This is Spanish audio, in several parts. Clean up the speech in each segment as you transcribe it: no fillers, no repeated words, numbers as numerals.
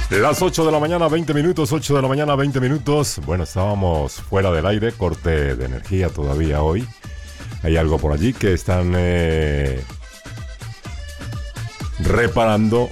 Las 8 de la mañana, 20 minutos, 8 de la mañana, 20 minutos. Bueno, estábamos fuera del aire, corte de energía todavía hoy. Hay algo por allí que están reparando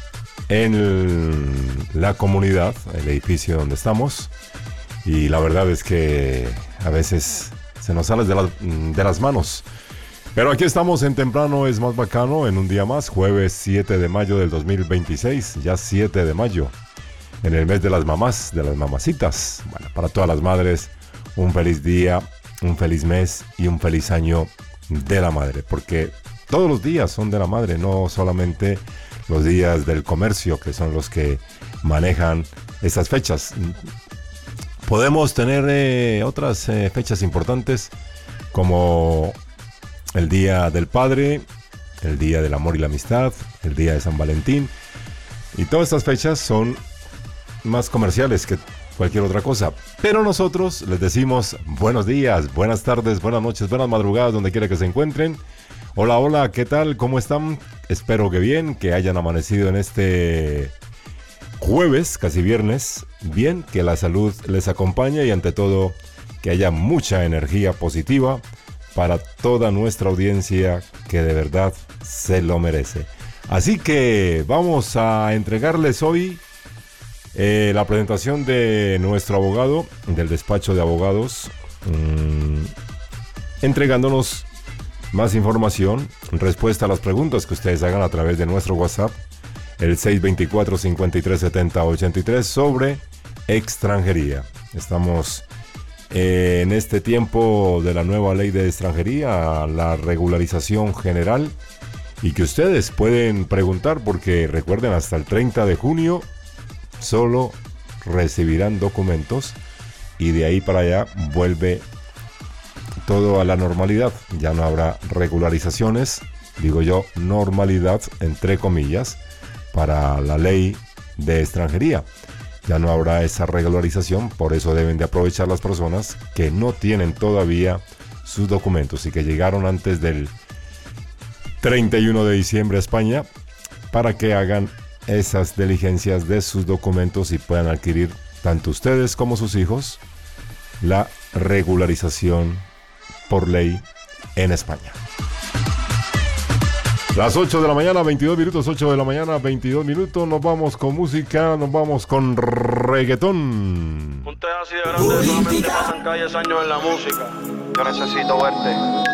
en la comunidad, el edificio donde estamos. Y la verdad es que a veces se nos sale de las manos. Pero aquí estamos en Temprano es Más Bacano, en un día más, jueves 7 de mayo del 2026, ya 7 de mayo, en el mes de las mamás, de las mamacitas. Bueno, para todas las madres, un feliz día, un feliz mes y un feliz año de la madre, porque todos los días son de la madre, no solamente los días del comercio, que son los que manejan estas fechas. Podemos tener otras fechas importantes, como el Día del Padre, el Día del Amor y la Amistad, el Día de San Valentín. Y todas estas fechas son más comerciales que cualquier otra cosa. Pero nosotros les decimos buenos días, buenas tardes, buenas noches, buenas madrugadas, donde quiera que se encuentren. Hola, hola, ¿qué tal? ¿Cómo están? Espero que bien, que hayan amanecido en este jueves, casi viernes. Bien, que la salud les acompañe y ante todo que haya mucha energía positiva para toda nuestra audiencia que de verdad se lo merece. Así que vamos a entregarles hoy la presentación de nuestro abogado del despacho de abogados, entregándonos más información, respuesta a las preguntas que ustedes hagan a través de nuestro WhatsApp, el 624-5370-83, sobre extranjería. Estamos en este tiempo de la nueva ley de extranjería, la regularización general, y que ustedes pueden preguntar, porque recuerden, hasta el 30 de junio solo recibirán documentos y de ahí para allá vuelve todo a la normalidad. Ya no habrá regularizaciones, digo yo, normalidad entre comillas, para la ley de extranjería. Ya no habrá esa regularización, por eso deben de aprovechar las personas que no tienen todavía sus documentos y que llegaron antes del 31 de diciembre a España, para que hagan esas diligencias de sus documentos y puedan adquirir, tanto ustedes como sus hijos, la regularización por ley en España. Las 8 de la mañana, 22 minutos, 8 de la mañana, 22 minutos, nos vamos con música, nos vamos con reggaetón. Ustedes así de grandes solamente pasan calles años en la música. Yo necesito verte.